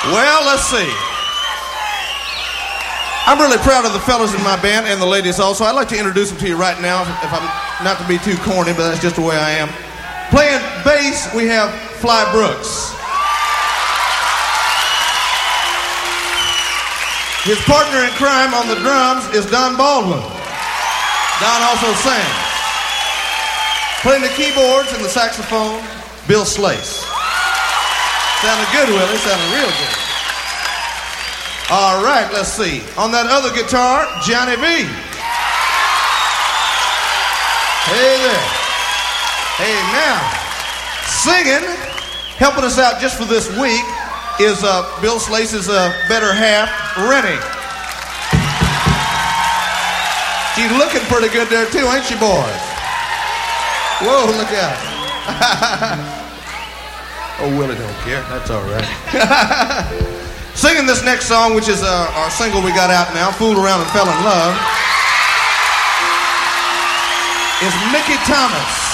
Well, let's see. I'm really proud of the fellas in my band and the ladies also. I'd like to introduce them to you right now, if I'm not to be too corny, but that's just the way I am. Playing bass, we have Fly Brooks. His partner in crime on the drums is Don Baldwin. Don also sings. Playing the keyboards and the saxophone, Bill Slace. Sounded good, Willie. Sounded real good. All right, let's see. On that other guitar, Johnny B. Hey there. Hey, now, singing, helping us out just for this week, is Bill Slace's better half, Rennie. She's looking pretty good there, too, ain't she, boys? Whoa, look out. Oh, Willie don't care. That's all right. Singing this next song, which is our single we got out now, Fooled Around and Fell in Love, is Mickey Thomas.